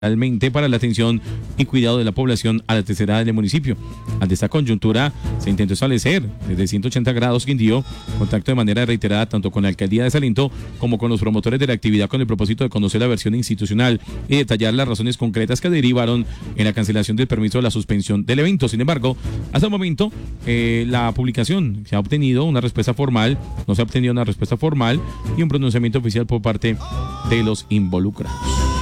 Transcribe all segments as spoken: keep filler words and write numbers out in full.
realmente para la atención y cuidado de la población a la tercera edad del municipio. Ante esta coyuntura se intentó establecer desde ciento ochenta grados Quindío contacto de manera reiterada tanto con la alcaldía de Salento como con los promotores de la actividad con el propósito de conocer la versión institucional y detallar las razones concretas que derivaron en la cancelación del permiso de la suspensión del evento. Sin embargo, hasta el momento eh, la publicación se ha obtenido una respuesta formal, no se ha obtenido una respuesta formal y un pronunciamiento oficial por parte de los involucrados.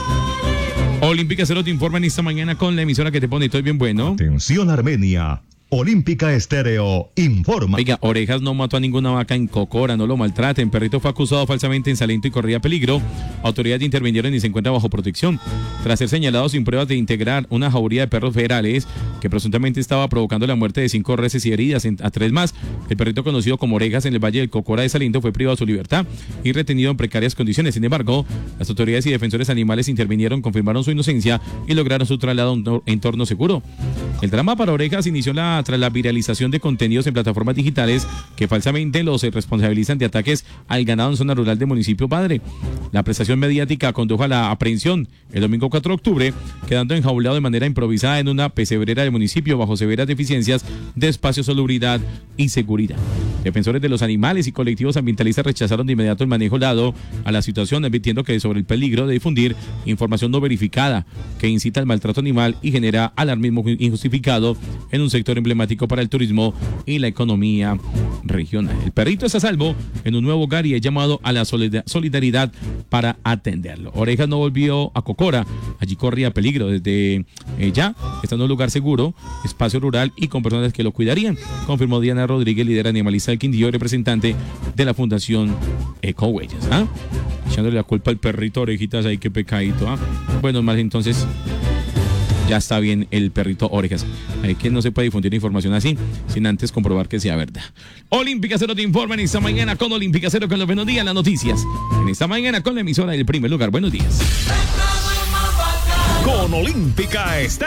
Olímpica Estéreo te informa en esta mañana con la emisora que te pone todo bien bueno. Atención Armenia, Olímpica Estéreo informa. Oiga, Orejas no mató a ninguna vaca en Cocora, no lo maltraten. Perrito fue acusado falsamente en Salento y corría peligro. Autoridades intervinieron y se encuentra bajo protección. Tras ser señalado sin pruebas de integrar una jauría de perros federales que presuntamente estaba provocando la muerte de cinco reses y heridas a tres más, el perrito conocido como Orejas en el Valle del Cocora de Salento fue privado de su libertad y retenido en precarias condiciones. Sin embargo, las autoridades y defensores animales intervinieron, confirmaron su inocencia y lograron su traslado a un entorno seguro. El drama para Orejas inició la tras la viralización de contenidos en plataformas digitales que falsamente los responsabilizan de ataques al ganado en zona rural del municipio Padre. La prestación mediática condujo a la aprehensión el domingo cuatro de octubre, quedando enjaulado de manera improvisada en una pesebrera del municipio bajo severas deficiencias de espacio, salubridad y seguridad. Defensores de los animales y colectivos ambientalistas rechazaron de inmediato el manejo dado a la situación, advirtiendo que sobre el peligro de difundir información no verificada que incita al maltrato animal y genera alarmismo injustificado en un sector emblemático para el turismo y la economía regional. El perrito está a salvo en un nuevo hogar y es llamado a la solidaridad para atenderlo. Orejas no volvió a Cocora, allí corría peligro. Desde eh, ya está en un lugar seguro, espacio rural y con personas que lo cuidarían, confirmó Diana Rodríguez, líder animalista del Quindío y representante de la Fundación Ecohuellas. ¿Ah? Echándole la culpa al perrito Orejitas, ahí qué pecadito. ¿Ah? Bueno, más entonces ya está bien el perrito Orejas. Hay que no se puede difundir información así sin antes comprobar que sea verdad. Olímpica Cero te informa en esta mañana con Olímpica Cero con los buenos días, las noticias. En esta mañana con la emisora del primer lugar. Buenos días. Con Olímpica Estéreo.